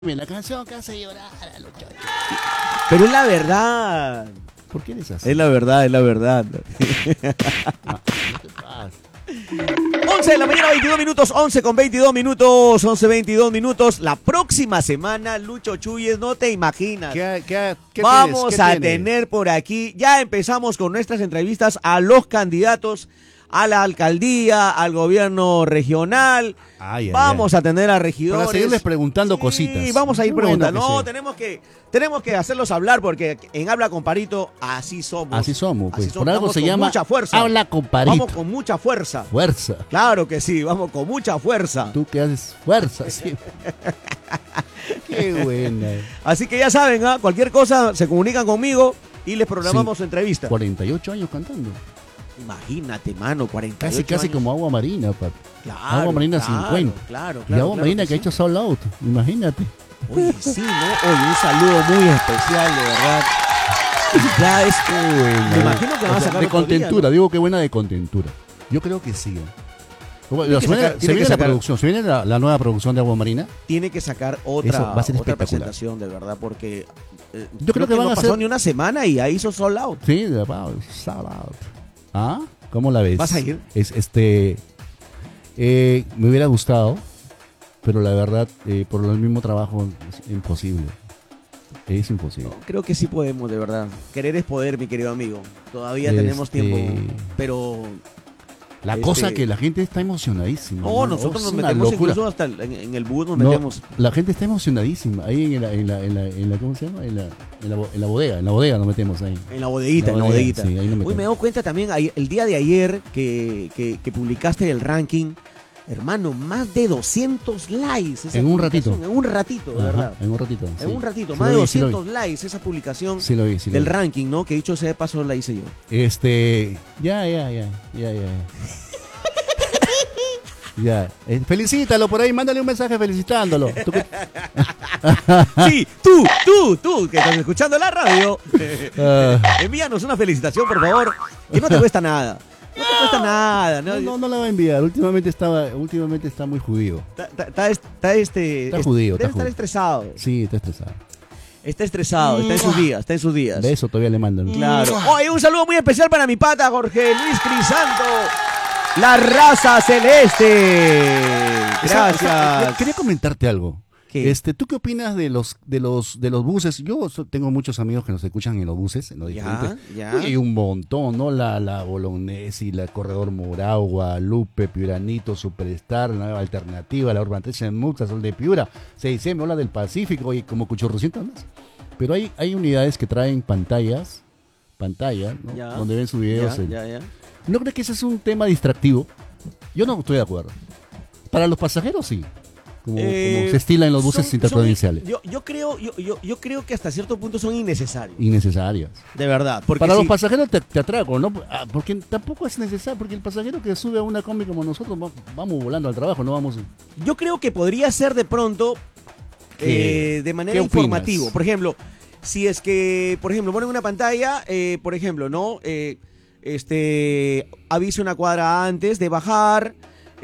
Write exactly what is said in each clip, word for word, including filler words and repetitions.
La canción que hace llorar a los chavos. Pero es la verdad. ¿Por qué eres así? Es la verdad, es la verdad. No, no te pases. once de la mañana, veintidós minutos, once con veintidós minutos, once, veintidós minutos. La próxima semana, Lucho Chuyes, no te imaginas. ¿Qué, qué, qué Vamos tienes? ¿Qué a tienes? tener por aquí, ya empezamos con nuestras entrevistas a los candidatos a la alcaldía, al gobierno regional. Ay, ay, vamos ay. a tener a regidores. Para seguirles preguntando Sí, cositas. vamos a ir Qué bueno preguntando. que No, sí. tenemos que tenemos que hacerlos hablar porque en Habla con Parito así somos. Así somos, pues. Así Por algo Vamos se con llama mucha fuerza. Habla con Parito. Vamos con mucha fuerza. Fuerza. Claro que sí, vamos con mucha fuerza. Tú que haces fuerza, sí. Qué buena. Así que ya saben, ¿ah? Cualquier cosa se comunican conmigo y les programamos Sí. entrevista. cuarenta y ocho años cantando. Imagínate, mano, cuarenta y ocho Casi, casi años. como Agua Marina, papi. Claro, Agua Marina claro, cincuenta. Claro, Y claro. Agua claro Marina que que ha sí. hecho Soul Out. Imagínate. Oye, sí, ¿no? Oye, un saludo muy especial, de verdad. Ya es Qué buena. Me imagino que van a O sea, sacar de otro día, contentura, ¿no? digo que buena de contentura. Yo creo que sí. Como- Tiene la que semana- sacar- se tiene que viene la sacar- producción, se viene la, la nueva producción de Agua Marina. Tiene que sacar otra, Eso va a ser otra espectacular. presentación, de verdad, porque eh, Yo creo que van no a pasó hacer- ni una semana y ahí hizo Sold Out. Sí, de wow, Soul Out. ¿Ah? ¿Cómo la ves? ¿Vas a ir? Es, este, eh, me hubiera gustado, pero la verdad, eh, por el mismo trabajo, es imposible. Es imposible. No, creo que sí podemos, de verdad. Querer es poder, mi querido amigo. Todavía Este- tenemos tiempo, pero... La Este- cosa que la gente está emocionadísima. No, ¿no? nosotros Es nos una metemos locura. incluso hasta el- en, en el bus, nos No, metemos. la gente está emocionadísima. Ahí en la, en la, en la, en la- ¿cómo se llama? En la, en la, bo- en la bodega, en la bodega nos metemos ahí. En la bodeguita, La en la bodega, bodeguita. sí, ahí nos Uy, metemos. me he dado cuenta también ahí- el día de ayer que, que, que publicaste el ranking. Hermano, más de doscientos likes. esa En un publicación, ratito. En un ratito, de Ajá, verdad. en un ratito. En sí. un ratito, Sí más lo de vi, sí lo vi. doscientos likes esa publicación Sí lo vi, sí lo del vi. ranking, ¿no? Que dicho sea de paso la hice yo. Este, ya, ya, ya, ya, ya. Ya, eh, felicítalo por ahí, mándale un mensaje felicitándolo. Tú que- Sí, tú, tú, tú, que estás escuchando la radio. Ah. Envíanos una felicitación, por favor, que no te cuesta nada. No te cuesta nada, ¿no? No, no, no la va a enviar. Últimamente estaba, últimamente está muy judío. Está, está- está- está este. Está es- judío, Debe está estar judío. estresado. Sí, está estresado. Está estresado, está en sus días, está en sus días. De eso todavía le mandan. Claro. Oye, un saludo muy especial para mi pata, Jorge Luis Crisanto. La raza celeste. O sea, o sea, Gracias. quería comentarte algo. ¿Qué? Este, ¿tú qué opinas de los de los de los buses? Yo so- tengo muchos amigos que nos escuchan en los buses, en los Ya, diferentes. ya. Oye, hay un montón, ¿no? La la Bolognesi, la Corredor Morao, Guadalupe, Piuranito, Superstar, la Nueva Alternativa, la Urban Trece Muxa, Sol de Piura, seis eme, Ola del Pacífico, y como cuchorrocientas más. Pero hay hay unidades que traen pantallas, pantallas, ¿no? Ya. Donde ven sus videos. Ya, en- ya, ya. ¿No crees que ese es un tema distractivo? Yo no estoy de acuerdo. Para los pasajeros sí. Como, Eh, como se estila en los buses son- interprovinciales. son- yo, yo creo, yo, yo, yo creo que hasta cierto punto son innecesarios. Innecesarias. De verdad. Porque Para si- los pasajeros te, te atraco, ¿no? Ah, porque tampoco es necesario, porque el pasajero que sube a una combi como nosotros, va- vamos volando al trabajo, no vamos... yo creo que podría ser de pronto ¿Qué? eh, de manera ¿Qué opinas? informativo. Por ejemplo, si es que, por ejemplo, ponen una pantalla, eh, por ejemplo, ¿no? Eh, este avise una cuadra antes de bajar.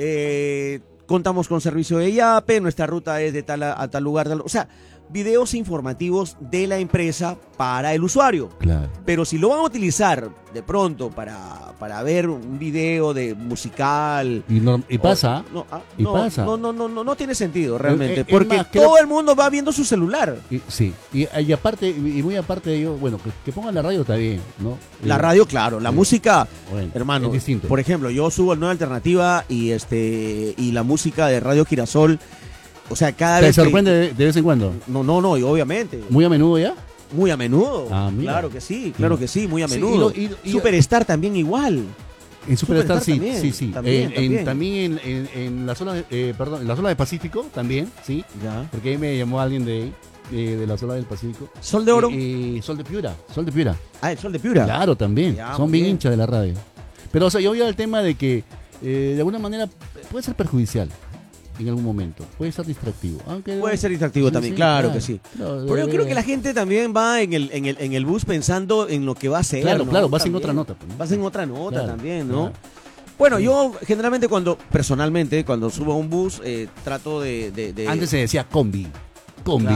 eh, contamos con servicio de yape, nuestra ruta es de tal a, a tal lugar, tal- o sea, videos informativos de la empresa para el usuario. Claro. Pero si lo van a utilizar de pronto para, para ver un video de musical. Y, no- y pasa, o- no, ah, y no, pasa. No, no, no, no, no tiene sentido realmente. Eh, eh, es porque más, creo- todo el mundo va viendo su celular. y- sí, y, y aparte, y muy aparte de ello, bueno, que, que pongan la radio está bien, ¿no? La Eh, radio, claro, la sí. música, bueno, hermano. es distinto. Por ejemplo, yo subo el Nueva Alternativa y este y la música de Radio Girasol. O sea, cada ¿Te vez. que- sorprende de, de vez en cuando? No, no, no, y obviamente. ¿Muy a menudo ya? Muy a menudo. Ah, mira. Claro que sí, claro que sí, muy a Sí, y menudo. lo- y- y- Superstar también igual. En Superstar Superstar sí, también, sí, sí. también, En- en- también. también en, en- en la zona, de- eh, perdón, en la zona del Pacífico también, sí. Ya. Porque ahí me llamó alguien de ahí, eh, de la zona del Pacífico. Sol de Oro. Y, y Sol de Piura, Sol de Piura. Ah, el Sol de Piura. Claro, también. Ya, Son muy bien bien. hinchas de la radio. Pero, o sea, yo voy al tema de que eh, de alguna manera puede ser perjudicial en algún momento. Puede ser distractivo. Aunque, Puede ser distractivo Sí, también, sí, claro, que sí. Claro, Pero yo eh, creo que la gente también va en el, en el, en el bus pensando en lo que va a hacer. Claro, ¿no? claro, vas en También. otra nota, pues, ¿no? Vas en otra nota Claro, también, ¿no? claro. Bueno, yo generalmente cuando, personalmente, cuando subo a un bus, eh, trato de... de- de- Antes se decía combi. con